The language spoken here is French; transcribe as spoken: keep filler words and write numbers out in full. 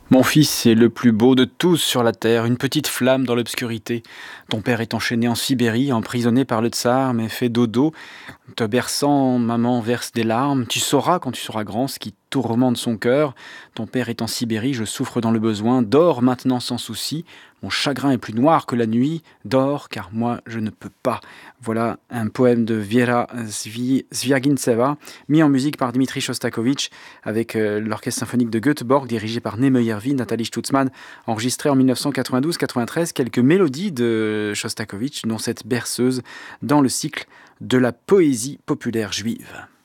Mon fils est le plus beau de tous sur la terre, une petite flamme dans l'obscurité. Ton père est enchaîné en Sibérie, emprisonné par le tsar, mais fait dodo. Te berçant, maman verse des larmes. Tu sauras quand tu seras grand ce qui tourmente son cœur. Ton père est en Sibérie, je souffre dans le besoin. Dors maintenant sans souci. Mon chagrin est plus noir que la nuit. Dors, car moi je ne peux pas. Voilà un poème de Viera Svi- Sviagintseva, mis en musique par Dmitri Shostakovich, avec euh, l'orchestre symphonique de Göteborg, dirigé par Neme Järvi, Nathalie Stutzmann, enregistré en dix-neuf cent quatre-vingt-douze quatre-vingt-treize. Quelques mélodies de Shostakovich, dont cette berceuse, dans le cycle de la poésie populaire juive.